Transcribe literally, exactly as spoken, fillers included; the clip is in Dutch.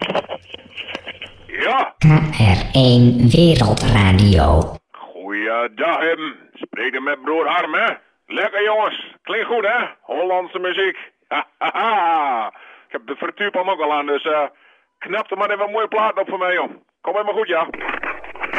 Ja. K R één Wereldradio. Goeiedag, hem. Spreek er met broer Harm, hè? Lekker, jongens. Klinkt goed, hè? Hollandse muziek. Hahaha. Ik heb de frituurpan ook al aan, dus uh, knap er maar even een mooie plaat op voor mij, joh. Kom helemaal goed, ja.